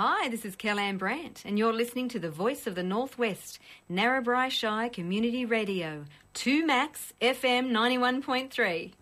Hi, this is Kellyanne Brandt, and you're listening to the Voice of the Northwest, Narrabri Shire Community Radio, 2 Max FM 91.3.